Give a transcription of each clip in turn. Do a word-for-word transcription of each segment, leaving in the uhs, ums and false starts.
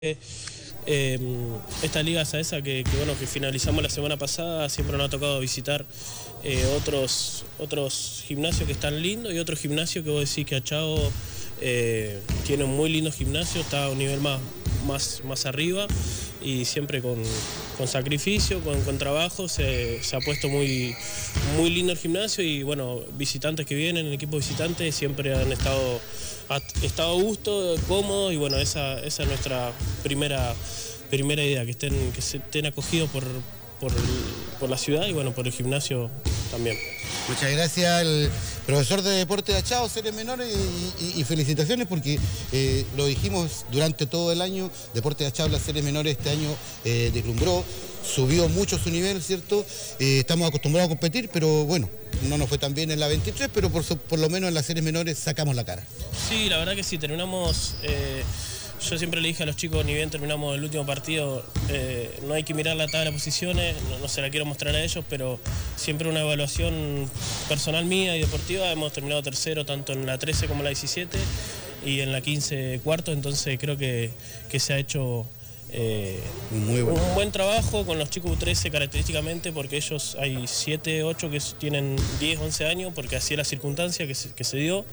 Eh, esta liga Saesa que, que, bueno, que finalizamos la semana pasada, siempre nos ha tocado visitar eh, otros, otros gimnasios que están lindos y otros gimnasios que vos decís que Achao eh, tiene un muy lindo gimnasio, está a un nivel más, más, más arriba y siempre con, con sacrificio, con, con trabajo, se, se ha puesto muy, muy lindo el gimnasio y bueno, visitantes que vienen, el equipo visitante siempre han estado, ha estado a gusto, cómodos y bueno, esa, esa es nuestra primera, primera idea, que estén, que se estén acogidos por, por, por la ciudad y bueno, por el gimnasio también. Muchas gracias al profesor de deporte de Achao, seres menores, y, y, y felicitaciones porque eh, lo dijimos durante todo el año, deporte de Achao, las series menores este año eh, deslumbró, subió mucho su nivel, ¿cierto? Eh, estamos acostumbrados a competir, pero bueno, no nos fue tan bien en la veintitrés, pero por, por lo menos en las series menores sacamos la cara. Sí, la verdad que sí, terminamos... Eh... Yo siempre le dije a los chicos, ni bien terminamos el último partido, eh, no hay que mirar la tabla de posiciones, no, no se la quiero mostrar a ellos, pero siempre una evaluación personal mía y deportiva, hemos terminado tercero tanto en la trece como en la diecisiete y en la quince cuarto, entonces creo que, que se ha hecho eh, Muy bueno. un buen trabajo con los chicos U trece característicamente, porque ellos hay siete, ocho que tienen diez, once años, porque así es la circunstancia que se, que se dio.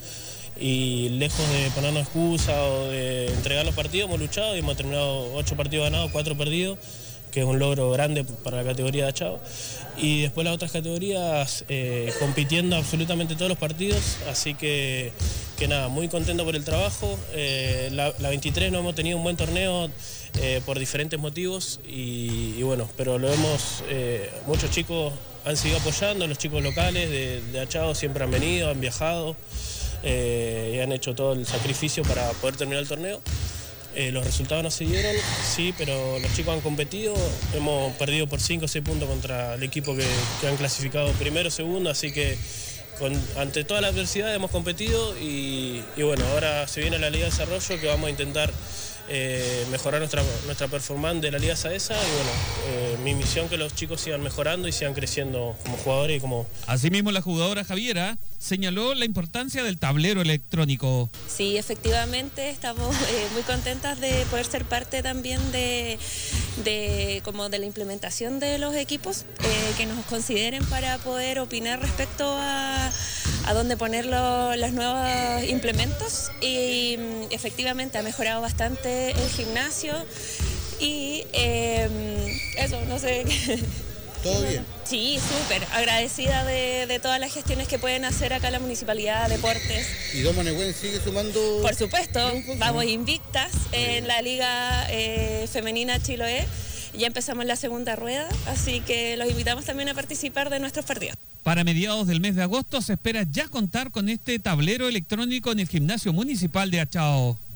Y lejos de ponernos excusa o de entregar los partidos, hemos luchado y hemos terminado ocho partidos ganados, cuatro perdidos, que es un logro grande para la categoría de Achao. Y después las otras categorías eh, compitiendo absolutamente todos los partidos, así que, que nada, muy contento por el trabajo. Eh, la, la veintitrés no hemos tenido un buen torneo eh, por diferentes motivos y, y bueno, pero lo hemos, eh, muchos chicos han seguido apoyando, los chicos locales de, de Achao siempre han venido, han viajado. Eh, y han hecho todo el sacrificio para poder terminar el torneo. Eh, los resultados no se dieron, sí, pero los chicos han competido, hemos perdido por cinco o seis puntos contra el equipo que, que han clasificado primero, segundo, así que con, ante toda la adversidad hemos competido y, y bueno, ahora se viene la Liga de Desarrollo que vamos a intentar eh, mejorar nuestra, nuestra performance de la Liga Saesa y bueno, eh, mi misión es que los chicos sigan mejorando y sigan creciendo como jugadores y como... Asimismo, la jugadora Javiera señaló la importancia del tablero electrónico. Sí, efectivamente, estamos eh, muy contentas de poder ser parte también de, de, como de la implementación de los equipos, eh, que nos consideren para poder opinar respecto a, a dónde poner lo, los nuevos implementos y efectivamente ha mejorado bastante el gimnasio y eh, eso, no sé... ¿Todo bien? Sí, súper. Agradecida de, de todas las gestiones que pueden hacer acá la Municipalidad, Deportes. ¿Y Domanehuen sigue sumando? Por supuesto, vamos invictas en la Liga eh, Femenina Chiloé. Ya empezamos la segunda rueda, así que los invitamos también a participar de nuestros partidos. Para mediados del mes de agosto se espera ya contar con este tablero electrónico en el Gimnasio Municipal de Achao.